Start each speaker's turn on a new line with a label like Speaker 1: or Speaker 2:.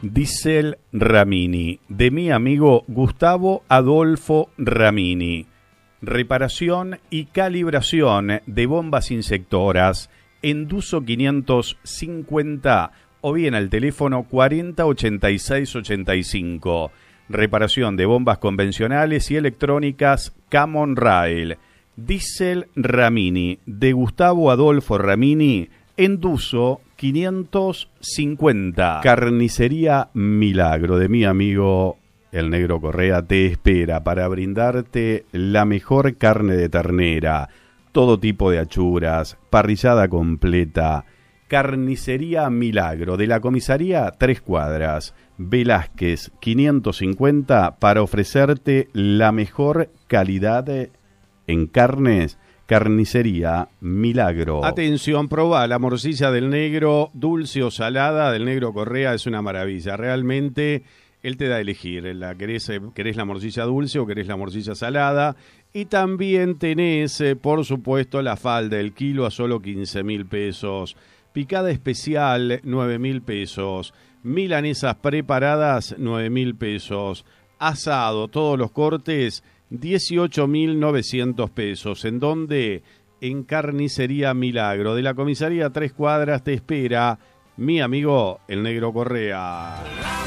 Speaker 1: Diesel Ramini, de mi amigo Gustavo Adolfo Ramini. Reparación y calibración de bombas insectoras, Enduso 550 o bien al teléfono 408685. Reparación de bombas convencionales y electrónicas Camon Rail. Diesel Ramini, de Gustavo Adolfo Ramini, Enduso 550. Carnicería Milagro, de mi amigo el Negro Correa, te espera para brindarte la mejor carne de ternera, todo tipo de achuras, parrillada completa. Carnicería Milagro, de la comisaría 3 cuadras, Velázquez 550, para ofrecerte la mejor calidad en carnes. Carnicería Milagro. Atención, probá la morcilla del Negro, dulce o salada, del Negro Correa, es una maravilla. Realmente él te da a elegir, querés la morcilla dulce o querés la morcilla salada. Y también tenés, por supuesto, la falda, el kilo a solo 15.000 pesos. Picada especial, 9.000 pesos. Milanesas preparadas, 9.000 pesos. Asado, todos los cortes, 18.900 pesos. ¿En dónde? En Carnicería Milagro. De la comisaría 3 cuadras te espera mi amigo el Negro Correa.